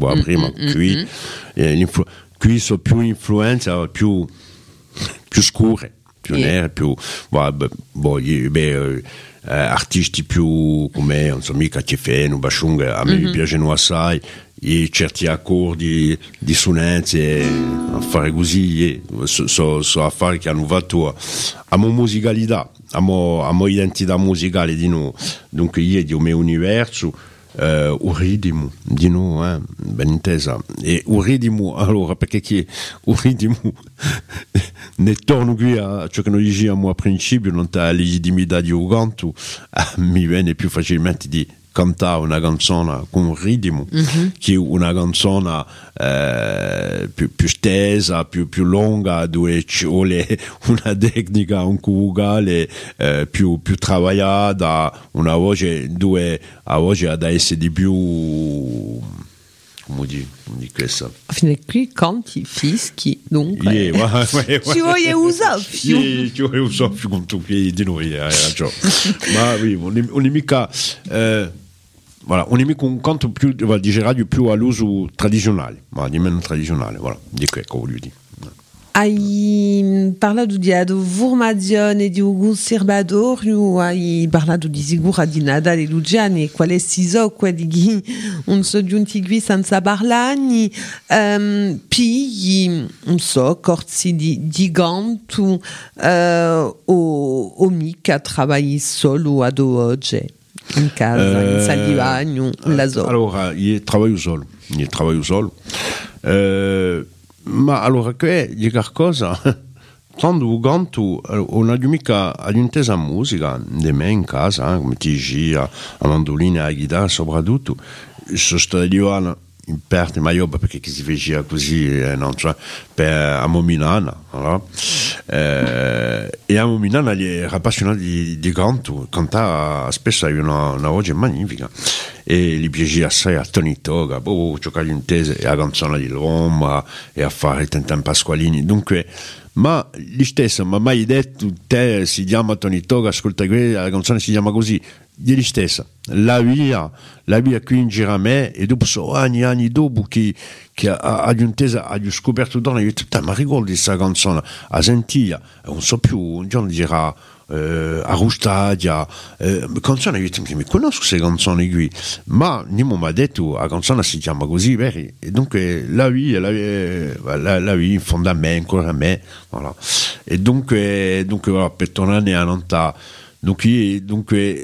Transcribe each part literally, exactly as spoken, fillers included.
boh, mm, prima, mm, qui, mm. eh, l'influ- qui sono più influenze, più, più scure, più Yeah. nere, più, boh, beh, boh, gli- beh, eh, artisti più come, non so mica Tiefeno, Bashung, a me Mhm. piacciono assai, e certi accordi di sonanze, affari così, sono so, so affari che hanno fatto a mo musicalità, a mo, a mo identità musicale di noi, dunque io di un mio universo, eh, un ritmo di noi, eh, ben intesa, e un ritmo, allora perché chi un ritmo ne torno qui a ciò che noi dicevamo a principio, non c'è legittimità di un canto, eh, mi viene più facilmente di cantare una canzone con un ritmo Mm-hmm. che una canzone eh, più, più stesa, più, più lunga, dove ci vuole una tecnica un uguale, eh, più, più travagliata, una voce dove a voce ha da essere di più, come di, di questa. Fine qui canti, fischi, dunque. Yeah, ouais, ouais, Ci vuoi usare più? Yeah, ci vuoi usare più con tu che di noi, hai ragione. Ma oui, on è, on è mica, eh, voilà, on è mica un canto più, di radio più all'uso tradizionale, ma di meno tradizionale, voilà, di che voglio dire. Hai parlato di Vurmadion e di Ugo Sirbador, hai parlato di sicuro di Nadal e Luciani, quale si so, quelli non so giunti qui senza parlare, um, poi non so, corsi di, di ganto, uh, o, o mica travagli solo ad oggi, in casa, Uh, in sal di bagno, la so. Allora, io lavoro solo, io lavoro solo. Uh, ma allora che è qualcosa quando canto non ho mica un'intesa musica di me in casa, eh, come ti dici, a, a mandolina, a chitarra soprattutto, sono stato in parte ma io perché si faceva così, eh, non so, per a Mominana, no? eh, e a Mominana gli era appassionato di, di canto, cantava spesso, aveva una, una voce magnifica e gli piaceva assai a Tony Toga, boh, giocare in tese e a canzone di Roma e a fare Tintin Pasqualini, dunque ma gli stesso mi ha mai detto te si chiama Tony Toga, ascolta qui la canzone si chiama così, gli stessa la via la via qui in Giramè e dopo so anni anni dopo che, che ha aggiuntesa ha scoperto donne e ho detto ma ricordi questa canzone a sentire non so più un giorno dirà eh, a Rustadia eh, canzone io ho detto mi conosco queste canzoni qui ma Nimo mi ha detto la canzone si chiama così veri? E dunque la via la via, la, la via in fondo a me ancora a me voilà. E dunque dunque voilà, per tornare a Nanta dunque dunque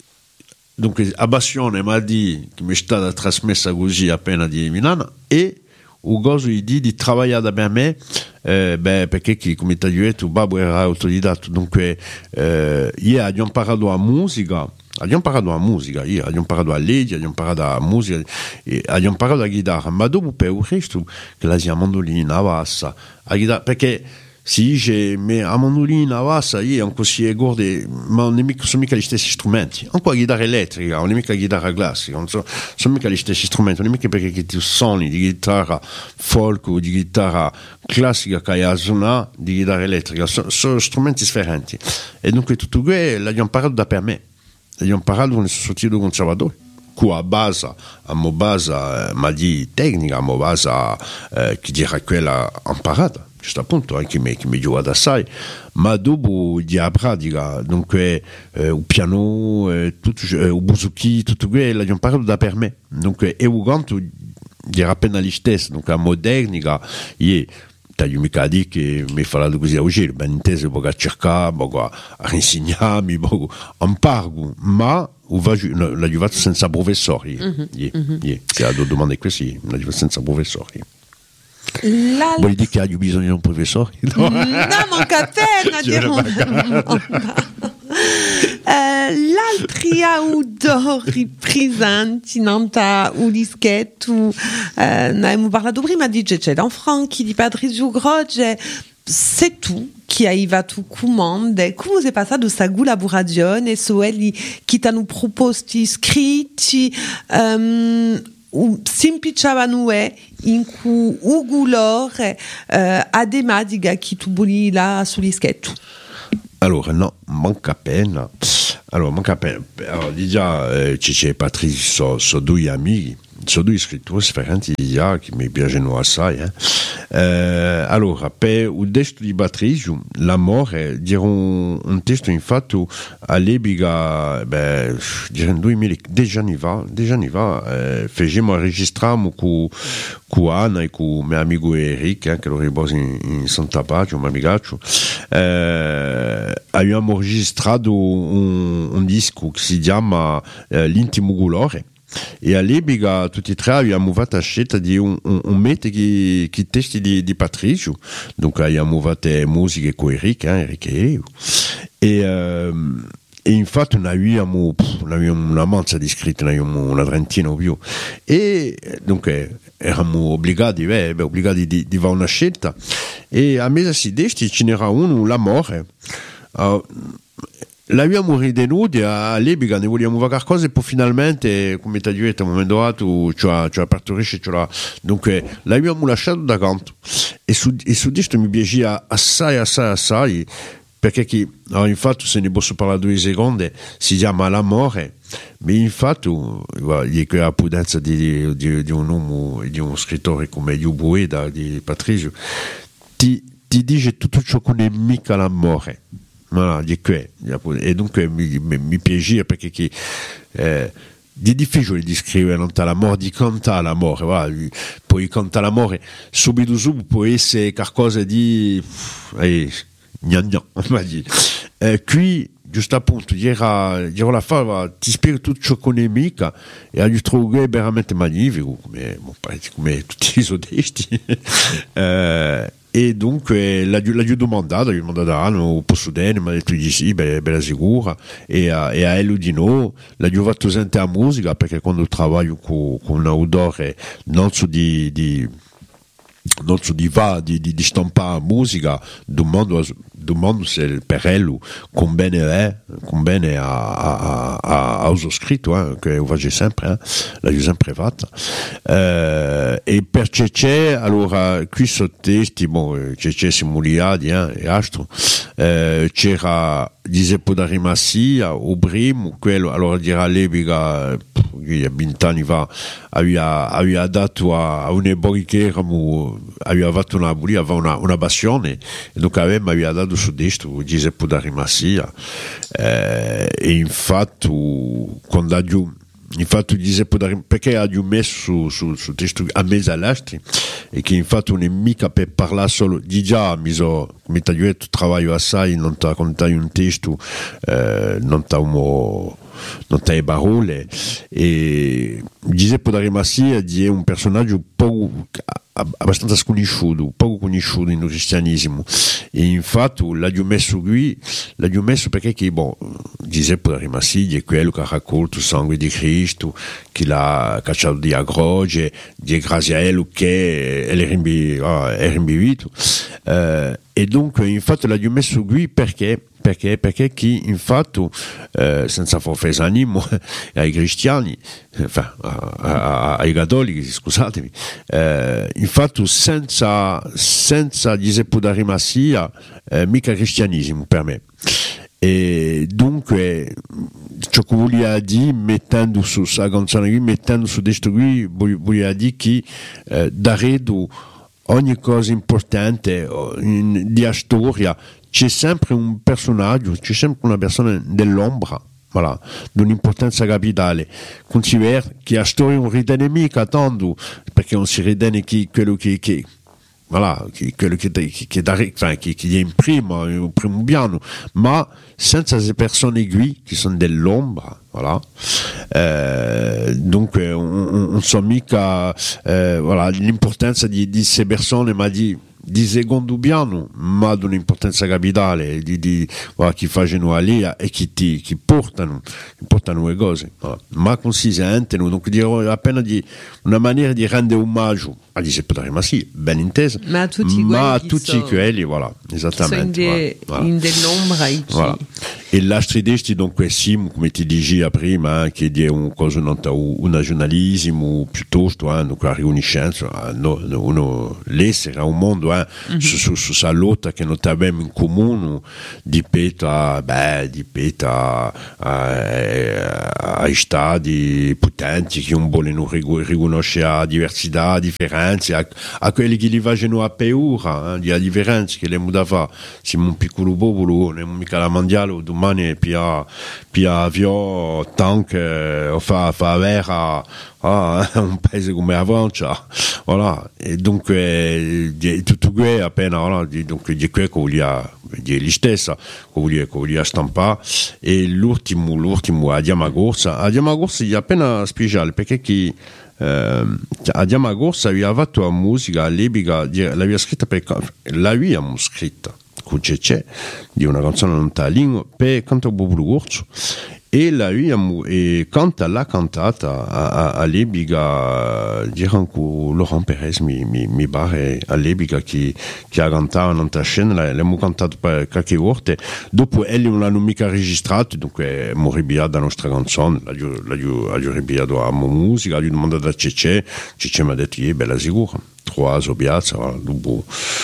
dunque Abbassione mi ha detto che mi è stata trasmessa così appena di Milano e o gozo gli di di lavorare da me eh, beh, perché chi, come ti ho detto babbo era autodidatto dunque eh, io ho imparato la musica ho imparato la musica io ho imparato a leggere ho imparato la musica e ho imparato la chitarra ma dopo per il resto che la sia mandolina la bassa la chitarra perché si dice a mandolina, bassa, io non così gordo, ma non è mica, sono mica gli stessi strumenti. Anche la chitarra elettrica, non è mica la chitarra classica, non so, sono mica gli stessi strumenti, non è mica perché tu suoni di chitarra folk o di chitarra classica che hai a suonare di chitarra elettrica, sono, sono strumenti differenti. E dunque tutto questo l'abbiamo imparato da per me, l'abbiamo imparato con il sottile conservatore. Qui a base, a mo base, eh, ma di tecnica, a mo base, eh, che dirà quella imparata. Giusto appunto anche me che mi gioca assai ma dopo di a pratica dunque eh, il piano eh, tutto eh, il buzuki tutto quello l'abbiamo imparato da per me dunque e il canto dirà appena gli stessi dunque a modernica io taglio mica di che mi fa così oggi ben inteso poco a cercare poco a insegnarmi poco imparo ma l'ho fatto senza professori mm-hmm. yeah, mm-hmm. yeah. Se la domanda è così l'ho fatto senza professori. L'alt... Vuoi dire che hai bisogno di un professore? No, no manca a te, Nadia. L'altri autori presenti nanta u dischetto eh, ne abbiamo parlato prima di Gecè Franchi, di Patrizio Groge c'est tu che hai fatto comande come si è passato questa collaborazione su quelli che ti hanno proposti scritti um, semplicemente in cui ugulore uh, adema diga che tu voli là sull'ischetto allora no manca appena allora manca appena allora, già eh, c'è Patrizio sono so due amici sono due scrittori differenti che mi piacciono assai. Eh. Eh, allora, per il testo di Patrizio, l'amore, dire un, un testo infatti all'epoca, beh, dire nel duemila, dieci anni fa, dieci anni fa, eh, facciamo, registriamo con, con Anna e con mio amico Eric, eh, che lo riposa in, in Santa Pace, un amigaccio, eh, abbiamo registrato un, un disco che si chiama eh, L'intimo colore. E all'epoca tutti e tre abbiamo fatto la scelta di un, un, un mettere che, che testi di, di Patrizio, dunque abbiamo fatto musiche con Eric, eh, Eric e io, e, um, e infatti noi abbiamo, noi abbiamo una manza di scritti, noi abbiamo una trentina o più, e dunque eravamo obbligati, beh, beh, obbligati di, di fare una scelta, e a mezzo di questi ce n'era uno, l'amore. Uh, L'abbiamo ritenuto all'epoca, ne vogliamo fare qualcosa e poi finalmente, come ti ho detto, a un momento dato, cioè, cioè partorisce, cioè, dunque l'abbiamo lasciato da canto. E su, e su questo mi piaceva assai, assai, assai, perché chi, allora, infatti, se ne posso parlare due secondi, si chiama L'amore, ma infatti, il che la prudenza di, di, di un uomo, di un scrittore come Yubueda, di Patrizio, ti, ti dice tutto ciò che non è mica l'amore. Voilà, e dunque mi, mi, mi piace perché che, eh, è difficile di scrivere non l'amore, di cantare l'amore, voilà, poi cantare l'amore subito subito può essere qualcosa di eh, gnan gnan, eh, qui giusto appunto dire la fava ti spiego tutto ciò che è mica e ho trovato veramente magnifico come, come tutti i sodesti eh, e dunque l'ho domandato, l'ho domandato a Anno, posso bene, mi ha detto di sì, bella, bella sicura, e a, e a Elio di no, l'ho fatto sentire la musica, perché quando lavoro con, con un autore non so di, di non so di va, di, di, di stampare musica, domando, domando se per lui conviene è, conviene a, a, a, a uso scritto, eh, che lo faccio sempre, eh, l'ho sempre fatta. Eh, e per Cecè, allora, qui sono testi, bon, Cecè siamo liati, eh, e altro, eh, c'era Giuseppe da Rimassia, o primo, quello, allora dirà all'epoca, il y a venti anni fa, aveva, aveva dato a, a un'epoca che eravamo, aveva fatto una, aveva una, una passione, e dunque aveva, aveva dato su questo, Giuseppe da Rimassia, eh, e infatti, quando ha giù, infatti Giuseppe da Rimassia, perché ha giù messo su, su, su testo a mezzo all'estero, e che infatti non è mica per parlare solo di già, mi so, come ti ho detto, lavoro assai, non ti raccontai un testo, eh, non ti ho non te parole, e Giuseppe da Rimassia è un personaggio poco, abbastanza sconosciuto, poco conosciuto nel cristianesimo, e infatti l'ho messo qui, l'ho messo perché che, bon, Giuseppe da Rimassia è quello che ha raccolto il sangue di Cristo, che l'ha cacciato di croce, di grazie a lui che è rimbivito, eh, e dunque infatti l'ho messo qui perché perché perché chi infatti eh, senza far offesa animo ai cristiani, enfin, ai cattolici, scusatemi, eh, infatti senza senza Giuseppe da Rimassia eh, mica cristianesimo per me, e dunque ciò che voleva dire mettendo su la canzone qui, mettendo su questo qui, voleva dire che eh, daredo ogni cosa importante in, di storia c'è sempre un personaggio, c'è sempre una persona dell'ombra, voilà, di un'importanza capitale. Considera che la storia non ritiene mica tanto, perché non si ritiene che quello che, che voilà, che, quello che, che, che, che, che, che è in primo, in primo piano, ma senza queste persone qui che sono dell'ombra, voilà. Eh, dunque non on so mica eh, voilà, l'importanza di queste persone, ma di di secondo piano, ma di un'importanza capitale, di, di voilà, chi fanno lì e chi, ti, chi portano, chi portano le cose, voilà. Ma consistente, donc dirò appena di una maniera di rendere omaggio a Giuseppe da Rimassia, ben intesa, ma a tutti, ma a tutti so, quelli, voilà, esattamente. In, voilà, in dell'ombra e chi... Voilà. E l'altro testi, dunque, sim, come ti diceva prima, eh, che è un cosa non un nazionalismo piuttosto, eh, donc la riconoscenza, no, no, l'essere a un mondo hein, mm-hmm. su, su, su sa lotta che noi abbiamo in comune di peta, beh, di peta a, a stati potenti che non vogliono riconoscere la diversità, la differenza, a, a quelli che li facciano a paura, eh, di la differenza che le mudava, siamo un piccolo popolo, non è mica la mondiale, domani pia, pia avion, tank, eh, fa, fa avere a, a un paese come la Francia, voilà, e dunque di, tutto questo appena, voilà, di, dunque di questo che voglio dire gli stessa, che voglio stampare, e l'ultimo, l'ultimo a Diamagorsa, a Diamagorsa è appena speciale, perché chi Uh, a Diamagorsa aveva fatto la musica all'epoca, l'aveva scritta per l'avevamo scritta con Cece di una canzone non taglino per cantare Popolo Corso e l'avevamo e canta l'ha cantata all'epoca dirano con Laurent Perez mi, mi, mi pare all'epoca che, che ha cantato in una scena l'abbiamo cantato per qualche volte dopo elle non l'hanno mica registrato dunque moriva la nostra canzone l'ha ribiato a musica gli ho domandato a Cece Cece mi ha detto è bella sicura trois piazza dopo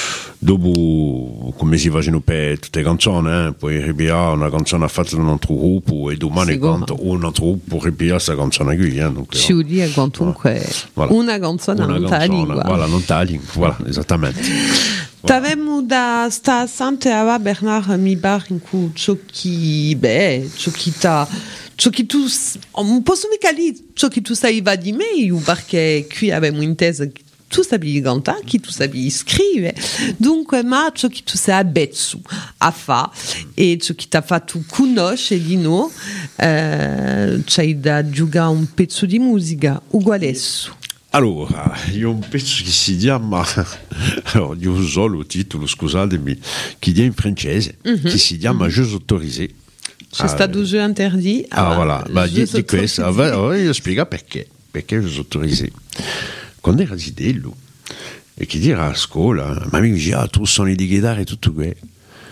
dopo come si facciano per tutte le canzoni eh? Poi ripiare una canzone fatta da un altro gruppo e domani canto un altro gruppo ripiare questa canzone qui eh? Donc, ci vuol dire comunque voilà. Una canzone una non canzone, lingua voilà, non ta lingua voilà, esattamente T'avemo da sta sante ava Bernard mi bar in cui ciò che beh ciò che ta ciò che tu non posso mica lì ciò che tu sai va di me perché qui abbiamo inteso tu sapevi cantare, che tu sapevi scrivere, dunque ma ciò che tu sei abbezzo a fare e ciò che ti ha fatto conoscere di noi eh, c'hai da giocare un pezzo di musica uguale. Allora, io un pezzo che si chiama, allora io uso il titolo, scusatemi, che è in francese, mm-hmm. che si chiama mm-hmm. Jeux autorisés. C'è ah, stato jeu interdit. Ah, ah voilà, ma di, di questo, allora io spiego perché, perché jeux autorisés. Quando era Zidello e che era a scuola ma mi diceva tu suoni di chitarra e tutto questo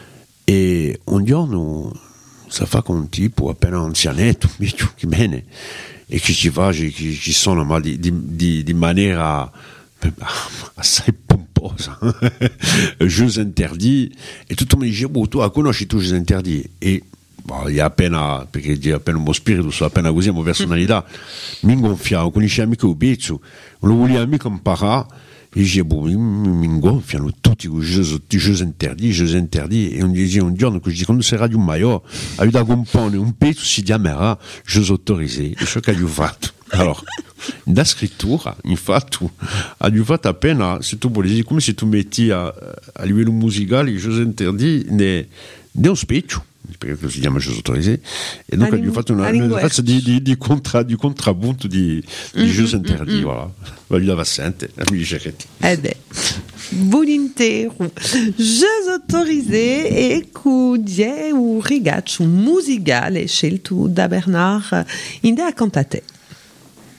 e un giorno si fa con un tipo appena anzianetto che bene e che ci fa che ci sono ma di, di, di maniera assai pomposa jeux interdits e tutto mi dice boh, tu conosci tu jeux interdits e Boh, è appena perché è appena un buon spirito, sono appena così, una personalità. Mi gonfiavo, conoscevo mica un pezzo, non lo volevo mica imparare. E dicevo, boh, mi, mi gonfiano tutti i jeux interditi, i jeux interditi. E un, un giorno, quando sarà di un maior, avevo da comporre un pezzo si chiamerà jeux autorisés. E ciò che ho fatto. Allora, da scrittura, infatti, ho fatto appena, se tu volevi, come se tu metti a, a livello musicale i jeux interditi, ne, ne un specchio. Perché si chiama jeux autorisés e dunque abbiamo fatto una, una razza di, di, di, contra, di contrabpunto di, di mm-hmm, jeux interdits mm-hmm. voilà. Voglio la sente mi dice che eh beh volintero jeux autorisés e cudie un rigaccio musicale scelto da Bernard in da cantate